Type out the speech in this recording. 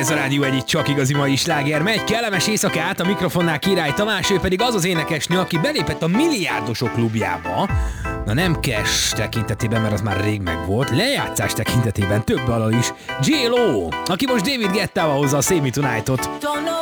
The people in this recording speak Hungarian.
Ez a Rádió egyik csak igazi mai sláger. Megy kellemes éjszakát, a mikrofonnál Király Tamás, ő pedig az az énekesnő, aki belépett a milliárdosok klubjába. Na nem cash tekintetében, mert az már rég megvolt, lejátszás tekintetében több dalal is. J.Lo, aki most David Guettával hozza a Save Me Tonight-ot.